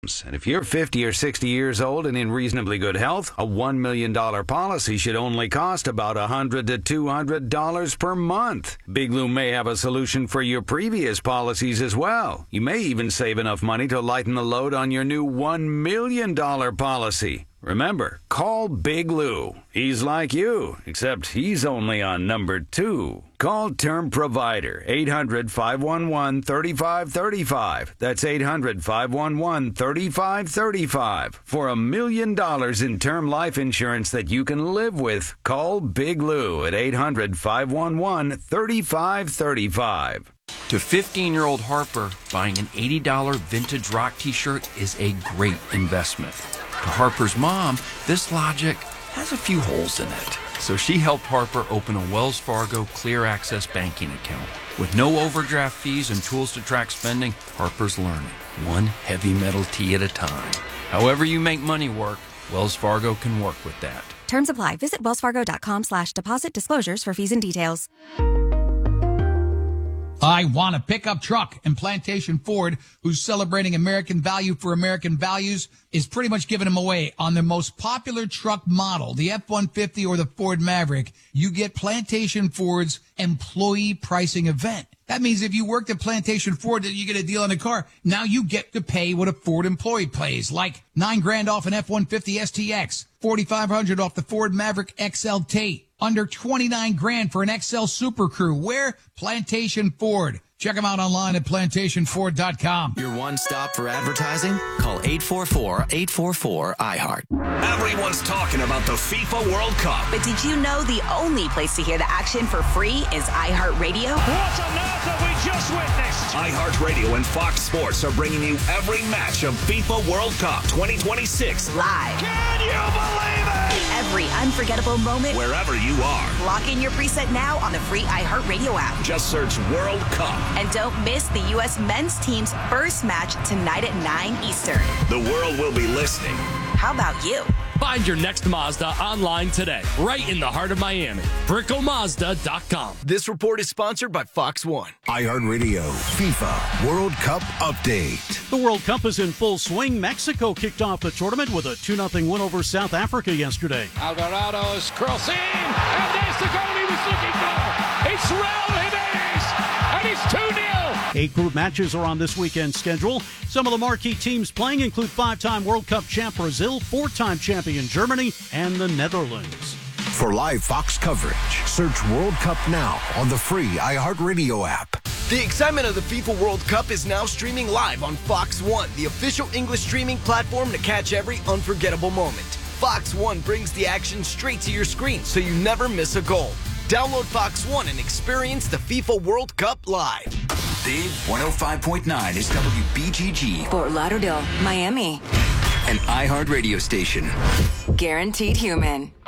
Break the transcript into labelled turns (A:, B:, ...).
A: terms. And if you're 50 or 60 years old and in reasonably good health, a $1 million policy should only cost about $100 to $200 per month. Big Lou may have a solution for your previous policies as well. You may even save enough money to lighten the load on your new $1 million policy. Remember, call Big Lou. He's like you, except he's only on number 2. Call Term Provider, 800-511-3535. That's 800-511-3535. For $1 million in term life insurance that you can live with, call Big Lou at 800-511-3535.
B: To 15-year-old Harper, buying an $80 vintage rock t-shirt is a great investment. To Harper's mom, this logic has a few holes in it. So she helped Harper open a Wells Fargo Clear Access banking account. With no overdraft fees and tools to track spending, Harper's learning, one heavy metal tee at a time. However you make money work, Wells Fargo can work with that.
C: Terms apply. Visit wellsfargo.com/deposit disclosures for fees and details.
D: I want a pickup truck, and Plantation Ford, who's celebrating American value for American values, is pretty much giving them away. On the most popular truck model, the F-150 or the Ford Maverick, you get Plantation Ford's employee pricing event. That means if you worked at Plantation Ford, you get a deal on a car. Now you get to pay what a Ford employee pays, like $9,000 off an F-150 STX, $4,500 off the Ford Maverick XLT, under $29,000 for an XL Super Crew. Where? Plantation Ford. Check them out online at plantationford.com.
E: Your one stop for advertising? Call 844-844-iHeart.
F: Everyone's talking about the FIFA World Cup.
G: But did you know the only place to hear the action for free is iHeartRadio?
H: What on earth have we just witnessed?
F: iHeartRadio and Fox Sports are bringing you every match of FIFA World Cup 2026
G: live.
H: Can you believe it?
G: Every unforgettable moment,
F: wherever you are.
G: Lock in your preset now on the free iHeartRadio app.
F: Just search World Cup.
G: And don't miss the U.S. men's team's first match tonight at 9 Eastern.
F: The world will be listening.
G: How about you?
I: Find your next Mazda online today, right in the heart of Miami. BrickoMazda.com.
E: This report is sponsored by Fox One.
J: iHeartRadio FIFA World Cup update.
K: The World Cup is in full swing. Mexico kicked off the tournament with a 2-0 win over South Africa yesterday.
H: Alvarado is crossing, and there's the goal he was looking for. It's Raul Jimenez, and it's 2-0.
K: 8 group matches are on this weekend's schedule. Some of the marquee teams playing include 5-time World Cup champ Brazil, 4-time champion Germany, and the Netherlands.
J: For live Fox coverage, search World Cup now on the free iHeartRadio app.
E: The excitement of the FIFA World Cup is now streaming live on Fox One, the official English streaming platform to catch every unforgettable moment. Fox One brings the action straight to your screen so you never miss a goal. Download Fox One and experience the FIFA World Cup live.
L: Big 105.9 is WBGG.
M: Fort Lauderdale, Miami.
L: An iHeart radio station.
M: Guaranteed human.